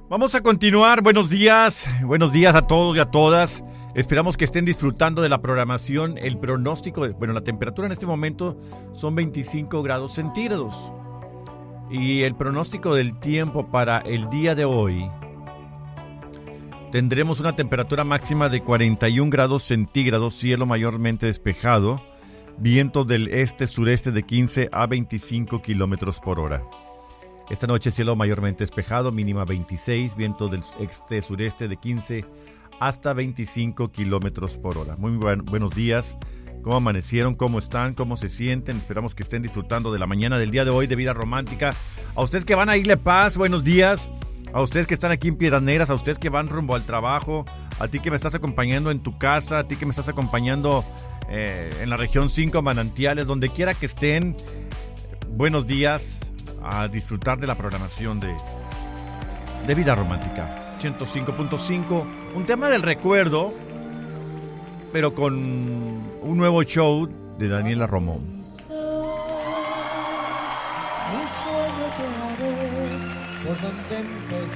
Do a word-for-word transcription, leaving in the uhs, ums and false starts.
Vamos a continuar. Buenos días, buenos días a todos y a todas. Esperamos que estén disfrutando de la programación. El pronóstico, de, bueno, la temperatura en este momento son veinticinco grados centígrados. Y el pronóstico del tiempo para el día de hoy, tendremos una temperatura máxima de cuarenta y un grados centígrados, cielo mayormente despejado, viento del este-sureste de quince a veinticinco kilómetros por hora. Esta noche cielo mayormente despejado, mínima veintiséis, viento del este-sureste de quince hasta veinticinco kilómetros por hora. Muy buen, buenos días, ¿cómo amanecieron? ¿Cómo están? ¿Cómo se sienten? Esperamos que estén disfrutando de la mañana del día de hoy de Vida Romántica. A ustedes que van a Isla Paz, buenos días. A ustedes que están aquí en Piedras Negras, a ustedes que van rumbo al trabajo, a ti que me estás acompañando en tu casa, a ti que me estás acompañando eh, en la región cinco, Manantiales, donde quiera que estén, buenos días. A disfrutar de la programación de, de Vida Romántica ciento cinco punto cinco. Un tema del recuerdo, pero con un nuevo show de Daniela Romo. Mi sueño que haré por donde empecé.